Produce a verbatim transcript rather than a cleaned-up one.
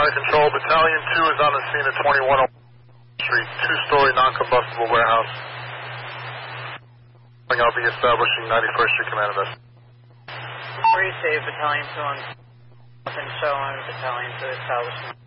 County Control. Battalion two is on the scene at twenty-one Street, two-story non-combustible warehouse. I'll be establishing ninety-first Street Command of S. Free save Battalion two on and show on Battalion two establishment.